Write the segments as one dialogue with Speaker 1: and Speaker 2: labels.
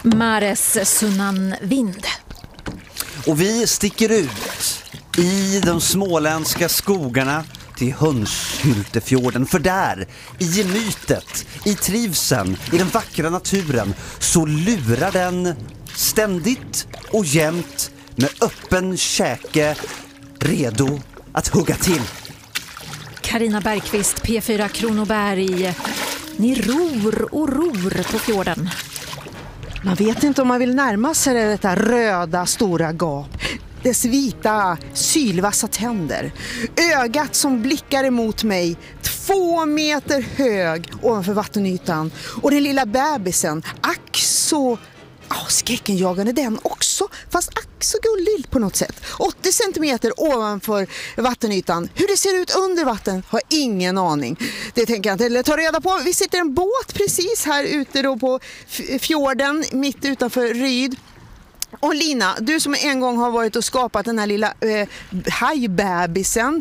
Speaker 1: Mares Sunnan Vind.
Speaker 2: Och vi sticker ut i de småländska skogarna till Hundshyltefjorden. För där, i gemytet, i trivseln, i den vackra naturen, så lurar den ständigt och jämt med öppen käke, redo att hugga till.
Speaker 1: Carina Bergqvist, P4 Kronoberg. Ni ror och ror på fjorden.
Speaker 3: Man vet inte om man vill närma sig detta röda stora gap. Dess vita, sylvassa tänder. Ögat som blickar emot mig 2 meter hög ovanför vattenytan. Och den lilla bebisen, ack så skräckenjagande den också. Fast ack så gullig på något sätt. 80 centimeter ovanför vattenytan. Hur det ser ut under vatten har ingen aning. Det tänker jag inte ta reda på. Vi sitter i en båt precis här ute då på fjorden mitt utanför Ryd. Och Lina, du som en gång har varit och skapat den här lilla hajbebisen.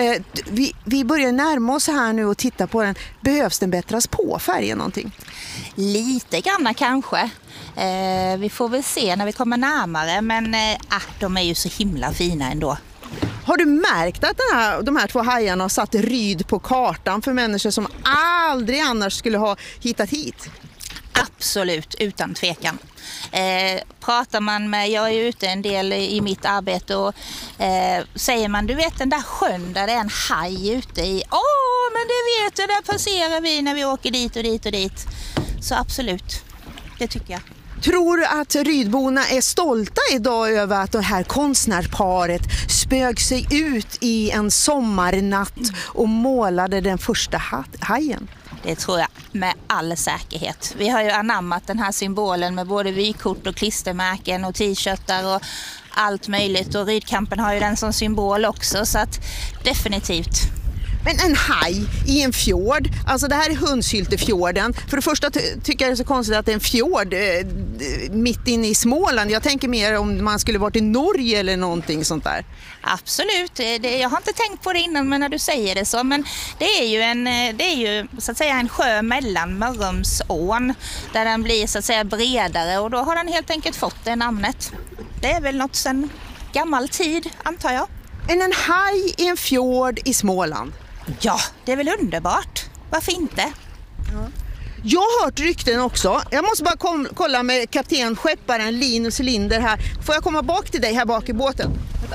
Speaker 3: Vi börjar närma oss här nu och titta på den. Behövs den bättras på färgen någonting?
Speaker 4: Lite grann kanske. Vi får väl se när vi kommer närmare, men de är ju så himla fina ändå.
Speaker 3: Har du märkt att de här 2 hajarna har satt Ryd på kartan för människor som aldrig annars skulle ha hittat hit?
Speaker 4: Absolut, utan tvekan. Pratar man med, jag är ute en del i mitt arbete och säger man, du vet den där sjön där det är en haj ute i, men det vet jag, där passerar vi när vi åker dit och dit och dit. Så absolut, det tycker jag.
Speaker 3: Tror du att rydborna är stolta idag över att det här konstnärparet spög sig ut i en sommarnatt och målade den första hajen?
Speaker 4: Det tror jag med all säkerhet. Vi har ju anammat den här symbolen med både vykort och klistermärken och t-shirtar och allt möjligt. Och Rydkampen har ju den som symbol också, så att definitivt.
Speaker 3: Men en haj i en fjord, alltså det här är Hundshyltefjorden. För det första tycker jag det är så konstigt att det är en fjord mitt inne i Småland. Jag tänker mer om man skulle varit i Norge eller någonting sånt där.
Speaker 4: Absolut, jag har inte tänkt på det innan, men när du säger det så. Men det är ju så att säga en sjö mellan Mörrumsån där den blir så att säga bredare, och då har den helt enkelt fått det namnet. Det är väl något sedan gammal tid, antar jag.
Speaker 3: En haj i en fjord i Småland.
Speaker 4: Ja, det är väl underbart. Varför inte?
Speaker 3: Ja. Jag har hört rykten också. Jag måste bara kolla med kapten skepparen Linus Linder här. Får jag komma bak till dig här bak i båten?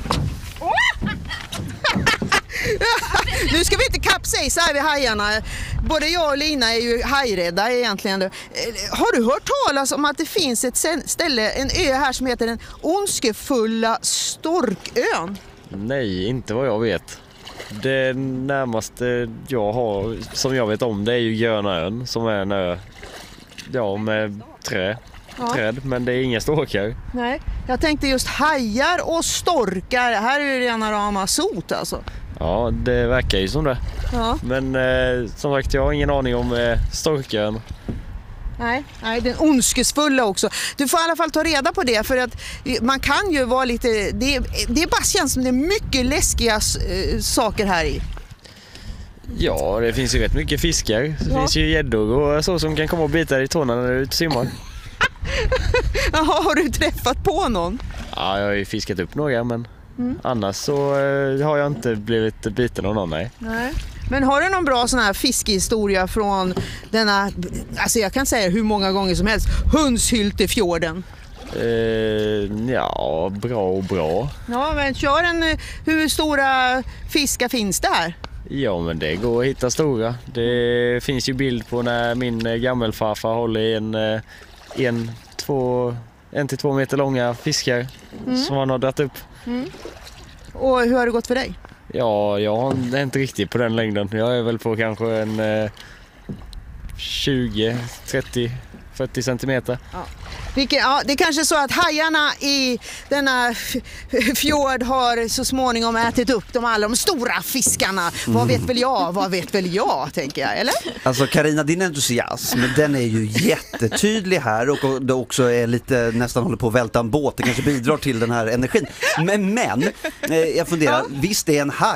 Speaker 3: Nu ska vi inte kapsejsa här vid hajarna. Både jag och Lina är ju hajrädda egentligen. Har du hört talas om att det finns ett ställe, en ö här som heter den ondskefulla Storkön?
Speaker 5: Nej, inte vad jag vet. Det närmaste jag har, som jag vet om, det är ju Grönaön, som är en ö med träd, men det är inga storkar.
Speaker 3: Nej, jag tänkte just hajar och storkar. Här är det rena rama sot alltså.
Speaker 5: Ja, det verkar ju som det.
Speaker 3: Ja.
Speaker 5: Men som sagt, jag har ingen aning om storkön.
Speaker 3: Nej, den ondskesfulla också. Du får i alla fall ta reda på det, för att man kan ju vara lite... Det bara känns som det är mycket läskiga saker här i.
Speaker 5: Ja, det finns ju rätt mycket fiskar. Det finns ju gäddor och så som kan komma och bita i tårna när du är ute och simmar.
Speaker 3: Jaha, har du träffat på någon?
Speaker 5: Ja, jag har ju fiskat upp några, men annars så har jag inte blivit biten av någon, nej.
Speaker 3: Men har du någon bra sån här fiskehistoria från denna, alltså jag kan säga hur många gånger som helst, Hundshyltefjorden?
Speaker 5: Ja, bra.
Speaker 3: Ja, men hur stora fiskar finns det här?
Speaker 5: Ja, men det går att hitta stora. Det finns ju bild på när min gammelfarfar håller i en till 2 meter långa fiskar som han har dragit upp.
Speaker 3: Och hur har det gått för dig?
Speaker 5: Ja, jag är inte riktigt på den längden. Jag är väl på kanske en 20, 30, 40 centimeter.
Speaker 3: Ja. Det är kanske så att hajarna i denna fjord har så småningom ätit upp alla de stora fiskarna. Vad vet väl jag, tänker jag, eller?
Speaker 2: Alltså Carina, din entusiasm, den är ju jättetydlig här, och det också är lite, nästan håller på att välta en båt. Det kanske bidrar till den här energin. Men jag funderar, visst är en haj